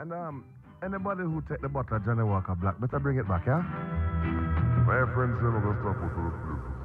And anybody who take the bottle of Johnny Walker Black, better bring it back, yeah? My friends, you know the stuff with the